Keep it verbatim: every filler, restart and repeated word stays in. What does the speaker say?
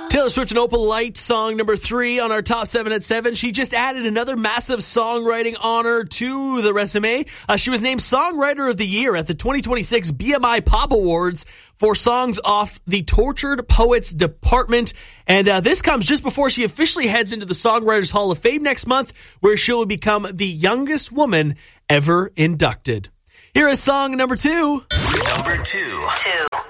Taylor Swift and Opal Light, song number three on our top seven at seven. She just added another massive songwriting honor to the resume. Uh, she was named Songwriter of the Year at the twenty twenty-six B M I Pop Awards for songs off the Tortured Poets department. And uh, this comes just before she officially heads into the Songwriters Hall of Fame next month, where she will become the youngest woman ever inducted. Here is song number two. Number two. Two.